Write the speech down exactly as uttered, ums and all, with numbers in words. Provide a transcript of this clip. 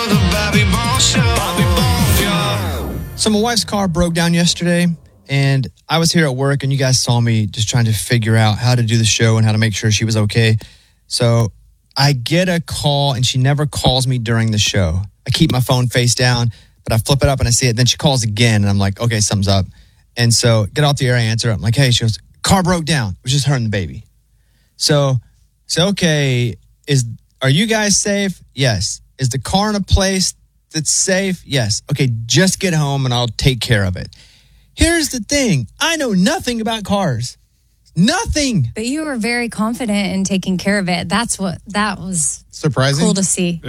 the Bobby Bones Show. Bobby Bones, yeah. So my wife's car broke down yesterday, and I was here at work, and you guys saw me just trying to figure out how to do the show and how to make sure she was okay. So I get a call, and she never calls me during the show. I keep my phone face down, but I flip it up and I see it. Then she calls again, and I'm like, okay, something's up. And so get off the air, I answer. I'm like, hey, she goes, car broke down. It was just her and the baby. So, so okay, is are you guys safe? Yes. Is the car in a place that's safe? Yes. Okay, just get home and I'll take care of it. Here's the thing. I know nothing about cars. Nothing. But you were very confident in taking care of it. That's what, that was Surprising. cool to see.